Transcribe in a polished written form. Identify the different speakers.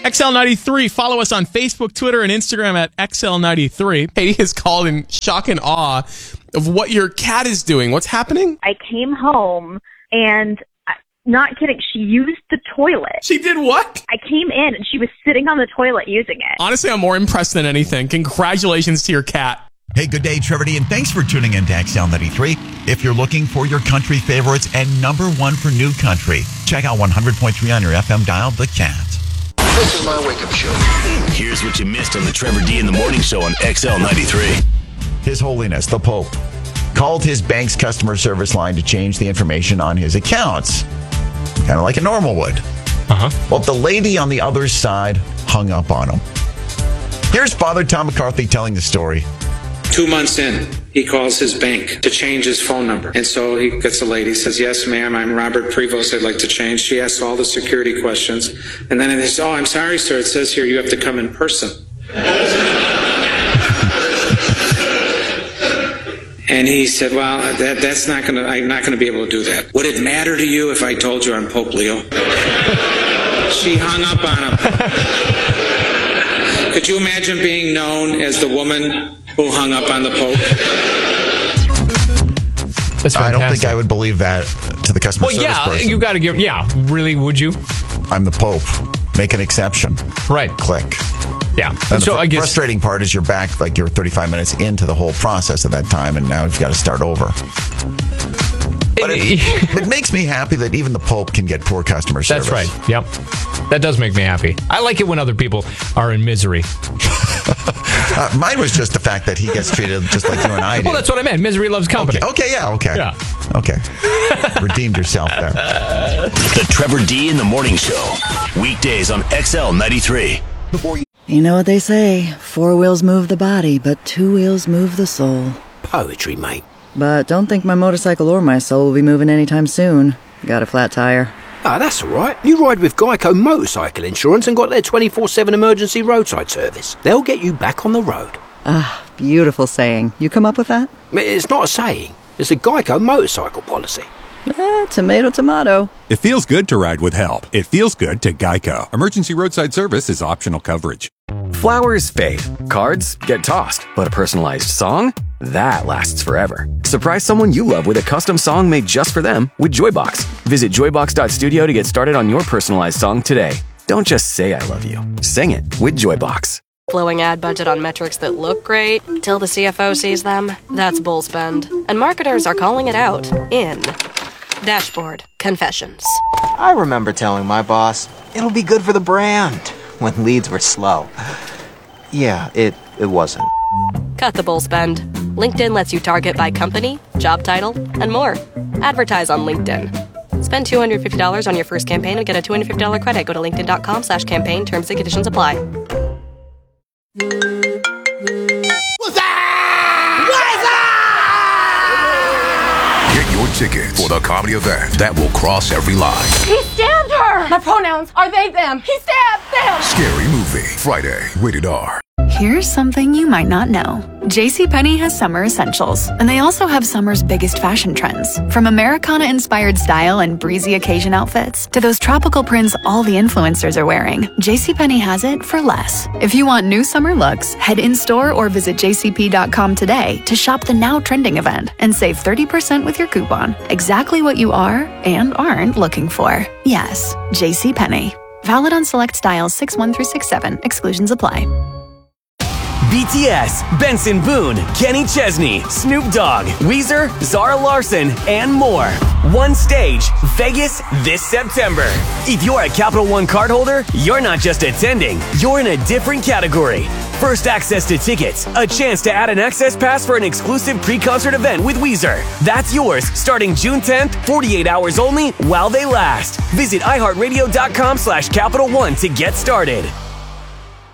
Speaker 1: XL93. Follow us on Facebook, Twitter, and Instagram at XL93. Katie is called in shock and awe of what your cat is doing. What's happening?
Speaker 2: I came home and, not kidding, she used the toilet.
Speaker 1: She did what?
Speaker 2: I came in and she was sitting on the toilet using it.
Speaker 1: Honestly, I'm more impressed than anything. Congratulations to your cat.
Speaker 3: Hey, good day, Trevor D, and thanks for tuning in to XL93. If you're looking for your country favorites and number one for new country, check out 100.3 on your FM dial, The Cat.
Speaker 4: This is my wake-up show.
Speaker 5: Here's what you missed on the Trevor D in the Morning Show on XL93.
Speaker 3: His Holiness, the Pope, called his bank's customer service line to change the information on his accounts, kind of like a normal would. Well, the lady on the other side hung up on him. Here's Father Tom McCarthy telling the story.
Speaker 6: 2 months in, he calls his bank to change his phone number. And so he gets a lady, says, yes, ma'am, I'm Robert Prevost. I'd like to change. She asks all the security questions. And then they say, oh, I'm sorry, sir. It says here you have to come in person. And he said, well, that's not going to, I'm not going to be able to do that. Would it matter to you if I told you I'm Pope Leo? She hung up on him. Could you imagine being known as the woman who hung up on the Pope?
Speaker 3: I don't think I would believe that to the customer service person.
Speaker 1: You got to give, really, would you?
Speaker 3: I'm the Pope. Make an exception.
Speaker 1: Right.
Speaker 3: Click.
Speaker 1: Yeah.
Speaker 3: And
Speaker 1: so
Speaker 3: the
Speaker 1: I guess
Speaker 3: frustrating part is you're back, like you're 35 minutes into the whole process at that time, and now you've got to start over. But it makes me happy that even the Pope can get poor customer service.
Speaker 1: That's right. Yep. That does make me happy. I like it when other people are in misery.
Speaker 3: Mine was just the fact that he gets treated just like you and I do.
Speaker 1: Well, that's what I meant. Misery loves company.
Speaker 3: Okay. Redeemed yourself there.
Speaker 5: The Trevor D in the Morning Show. Weekdays on XL93.
Speaker 7: You know what they say, 4 wheels move the body, but 2 wheels move the soul.
Speaker 4: Poetry, mate.
Speaker 7: But don't think my motorcycle or my soul will be moving anytime soon. Got a flat tire.
Speaker 4: Ah, that's all right. You ride with Geico Motorcycle Insurance and got their 24/7 emergency roadside service. They'll get you back on the road.
Speaker 7: Ah, beautiful saying. You come up with that?
Speaker 4: It's not a saying. It's a Geico motorcycle policy.
Speaker 7: Tomato, tomato.
Speaker 8: It feels good to ride with help. It feels good to Geico. Emergency roadside service is optional coverage.
Speaker 9: Flowers fade. Cards get tossed. But a personalized song? That lasts forever. Surprise someone you love with a custom song made just for them with Joybox. Visit joybox.studio to get started on your personalized song today. Don't just say I love you. Sing it with Joybox.
Speaker 10: Blowing ad budget on metrics that look great till the CFO sees them? That's bull spend. And marketers are calling it out in Dashboard Confessions.
Speaker 11: I remember telling my boss, it'll be good for the brand, when leads were slow. Yeah, it wasn't.
Speaker 10: Cut the bull spend. LinkedIn lets you target by company, job title, and more. Advertise on LinkedIn. Spend $250 on your first campaign and get a $250 credit. Go to linkedin.com/campaign. Terms and conditions apply.
Speaker 12: Get your tickets for the comedy event that will cross every line.
Speaker 13: He stabbed her! My pronouns are they, them. He stabbed them!
Speaker 12: Scary Movie, Friday, rated R.
Speaker 14: Here's something you might not know. JCPenney has summer essentials, and they also have summer's biggest fashion trends. From Americana-inspired style and breezy occasion outfits to those tropical prints all the influencers are wearing, JCPenney has it for less. If you want new summer looks, head in-store or visit jcp.com today to shop the now trending event and save 30% with your coupon. Exactly what you are and aren't looking for. Yes, JCPenney. Valid on select styles 6-1 through 6-7. Exclusions apply.
Speaker 15: BTS, Benson Boone, Kenny Chesney, Snoop Dogg, Weezer, Zara Larsson, and more. One stage, Vegas, this September. If you're a Capital One cardholder, you're not just attending, you're in a different category. First access to tickets, a chance to add an access pass for an exclusive pre-concert event with Weezer. That's yours starting June 10th, 48 hours only while they last. Visit iHeartRadio.com/Capital One to get started.